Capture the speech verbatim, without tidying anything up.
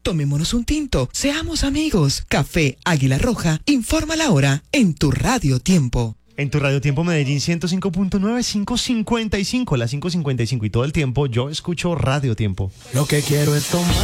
Tomémonos un tinto, seamos amigos. Café Águila Roja, informa la hora en tu Radio Tiempo. En tu Radio Tiempo Medellín ciento cinco punto nueve, cinco cincuenta y cinco, las cinco cincuenta y cinco y todo el tiempo yo escucho Radio Tiempo. Lo que quiero es tomar.